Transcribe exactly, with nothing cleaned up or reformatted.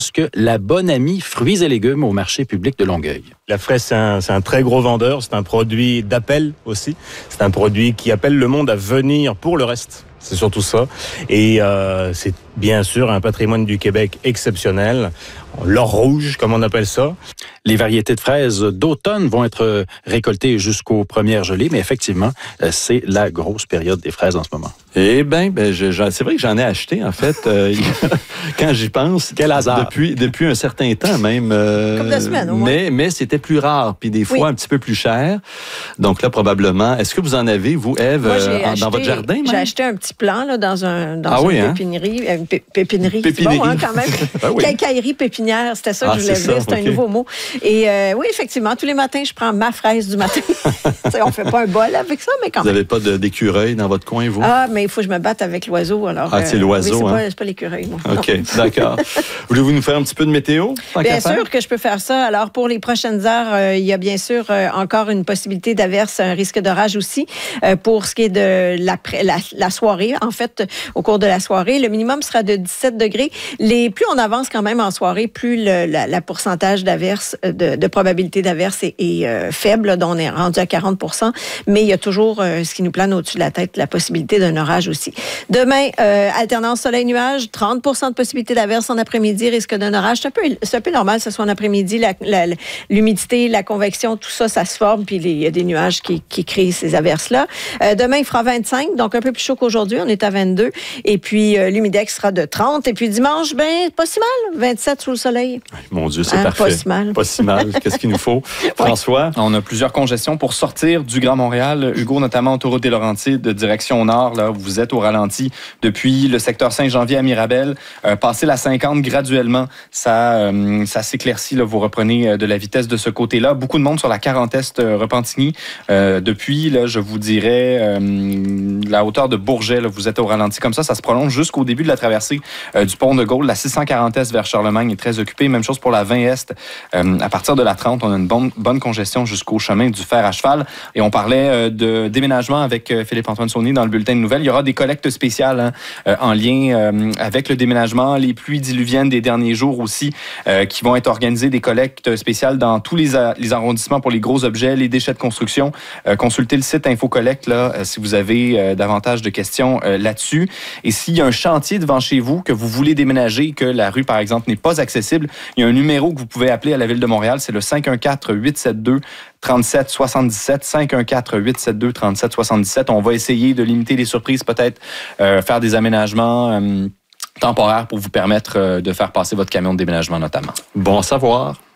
que la Bonamie fruits et légumes au marché public de Longueuil. La fraise, c'est un, c'est un très gros vendeur. C'est un produit d'appel aussi. C'est un produit qui appelle le monde à venir pour le reste. C'est surtout ça. Et euh, c'est bien sûr un patrimoine du Québec exceptionnel. L'or rouge, comme on appelle ça. Les variétés de fraises d'automne vont être récoltées jusqu'aux premières gelées, mais effectivement, c'est la grosse période des fraises en ce moment. Eh bien, ben, je, je, c'est vrai que j'en ai acheté, en fait, euh, quand j'y pense. Quel hasard! Depuis, depuis un certain temps, même. Euh, Comme deux semaines, au moins. Mais, mais c'était plus rare, puis des fois oui. un petit peu plus cher. Donc là, probablement. Est-ce que vous en avez, vous, Ève, Moi, euh, acheté, dans votre jardin? Même? J'ai acheté un petit plant là, dans, un, dans ah, une oui, hein? pépinerie. Une pé- pépinerie, pépinerie. c'est bon, hein, quand même. ah, oui. Quincaillerie pépinière, c'était ça que ah, je voulais c'est dire. Ça, c'est okay. un nouveau mot. Et euh, oui, effectivement, tous les matins, je prends ma fraise du matin. On ne fait pas un bol avec ça, mais quand vous même. Vous n'avez pas de, d'écureuil dans votre coin, vous? Ah, mais il faut que je me batte avec l'oiseau. Alors, ah, c'est l'oiseau, euh, oui, c'est hein? pas, c'est pas l'écureuil, moi. OK, non. d'accord. Voulez-vous nous faire un petit peu de météo? Bien sûr que je peux faire ça. Alors, pour les prochaines heures, euh, il y a bien sûr euh, encore une possibilité d'averse, un risque d'orage aussi. Euh, pour ce qui est de la, la, la soirée, en fait, au cours de la soirée, le minimum sera de dix-sept degrés. Les, plus on avance quand même en soirée, plus le la, la pourcentage d'averse, de, de probabilité d'averse est, est euh, faible. Donc, on est rendu à quarante pour cent. Mais il y a toujours euh, ce qui nous plane au-dessus de la tête, la possibilité d'un orage aussi. Demain, euh, alternance soleil-nuage, trente pour cent de possibilité d'averse en après-midi, risque d'un orage. C'est un peu, c'est un peu normal que ce soit en après-midi. La, la, l'humidité, la convection, tout ça, ça se forme. Puis il y a des nuages qui, qui créent ces averses-là. Euh, demain, il fera vingt-cinq, donc un peu plus chaud qu'aujourd'hui. On est à vingt-deux. Et puis, euh, l'humidex sera de trente. Et puis dimanche, ben pas si mal. vingt-sept sous le soleil. Mon Dieu, c'est hein, parfait. Pas si mal. Pas si mal. Qu'est-ce qu'il nous faut? François? On a plusieurs congestions pour sortir du Grand Montréal. Hugo, notamment autoroute des Laurentides, de direction nord. Là, vous êtes au ralenti depuis le secteur Saint-Janvier à Mirabel. Euh, passez la cinquante graduellement, ça, euh, ça s'éclaircit. Là, vous reprenez de la vitesse de ce côté-là. Beaucoup de monde sur la quarante Est euh, Repentigny. Euh, depuis, là, je vous dirais, euh, la hauteur de Bourget, là, vous êtes au ralenti comme ça. Ça se prolonge jusqu'au début de la traversée euh, du pont de Gaulle. La six cent quarante Est vers Charlemagne est très occupée. Même chose pour la vingt Est. Euh, à partir de la trente, on a une bonne, bonne congestion jusqu'au chemin du fer à cheval. Et on parlait euh, de déménagement avec euh, Philippe-Antoine Saunier dans le bulletin de nouvelles. Il y aura des collectes spéciales hein, euh, en lien euh, avec le déménagement, les pluies diluviennes des derniers jours aussi, euh, qui vont être organisées, des collectes spéciales dans tous les, a- les arrondissements pour les gros objets, les déchets de construction. Euh, consultez le site InfoCollect là, euh, si vous avez euh, davantage de questions euh, là-dessus. Et s'il y a un chantier devant chez vous, que vous voulez déménager, que la rue, par exemple, n'est pas accessible, il y a un numéro que vous pouvez appeler à la Ville de Montréal, c'est le cinq un quatre, huit sept deux, trente-sept soixante-dix-sept, cinq un quatre, huit sept deux, trente-sept soixante-dix-sept. On va essayer de limiter les surprises, peut-être euh, faire des aménagements euh, temporaires pour vous permettre euh, de faire passer votre camion de déménagement notamment. Bon à savoir.